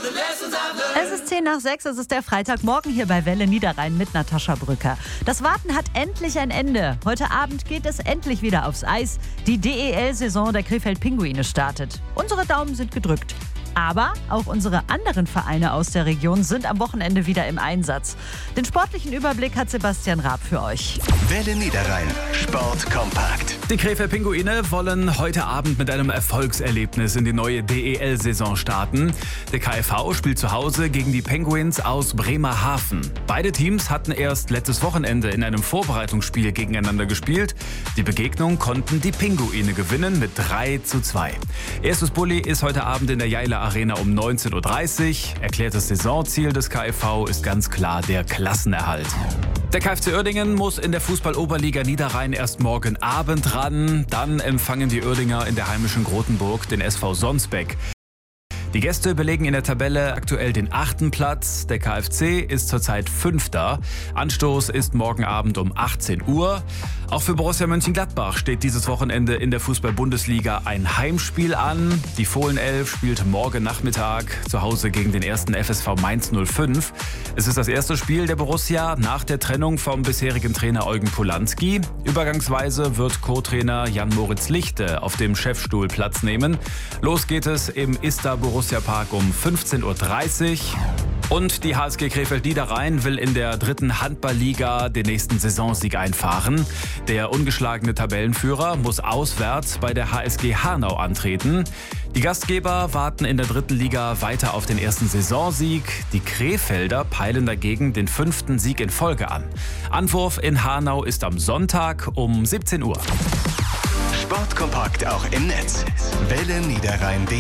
Es ist 5:10, es ist der Freitagmorgen hier bei Welle Niederrhein mit Natascha Brücker. Das Warten hat endlich ein Ende. Heute Abend geht es endlich wieder aufs Eis. Die DEL-Saison der Krefeld Pinguine startet. Unsere Daumen sind gedrückt. Aber auch unsere anderen Vereine aus der Region sind am Wochenende wieder im Einsatz. Den sportlichen Überblick hat Sebastian Raab für euch. Welle Niederrhein, Sport kompakt. Die Krefeld Pinguine wollen heute Abend mit einem Erfolgserlebnis in die neue DEL-Saison starten. Der KFV spielt zu Hause gegen die Penguins aus Bremerhaven. Beide Teams hatten erst letztes Wochenende in einem Vorbereitungsspiel gegeneinander gespielt. Die Begegnung konnten die Pinguine gewinnen mit 3:2. Erstes Bulli ist heute Abend in der Jaila Arena um 19:30 Uhr. Erklärtes Saisonziel des KFV ist ganz klar der Klassenerhalt. Der KFC Uerdingen muss in der Fußball-Oberliga Niederrhein erst morgen Abend ran. Dann empfangen die Uerdinger in der heimischen Grotenburg den SV Sonsbeck. Die Gäste belegen in der Tabelle aktuell den 8. Platz. Der KFC ist zurzeit 5. Anstoß ist morgen Abend um 18 Uhr. Auch für Borussia Mönchengladbach steht dieses Wochenende in der Fußball-Bundesliga ein Heimspiel an. Die Fohlenelf spielt morgen Nachmittag zu Hause gegen den 1. FSV Mainz 05. Es ist das erste Spiel der Borussia nach der Trennung vom bisherigen Trainer Eugen Polanski. Übergangsweise wird Co-Trainer Jan-Moritz Lichte auf dem Chefstuhl Platz nehmen. Los geht es im Ista Borussia Park um 15:30 Uhr. Und die HSG Krefeld Niederrhein will in der 3. Handballliga den nächsten Saisonsieg einfahren. Der ungeschlagene Tabellenführer muss auswärts bei der HSG Hanau antreten. Die Gastgeber warten in der 3. Liga weiter auf den ersten Saisonsieg. Die Krefelder peilen dagegen den 5. Sieg in Folge an. Anwurf in Hanau ist am Sonntag um 17 Uhr. Sport kompakt auch im Netz. Welle Niederrhein.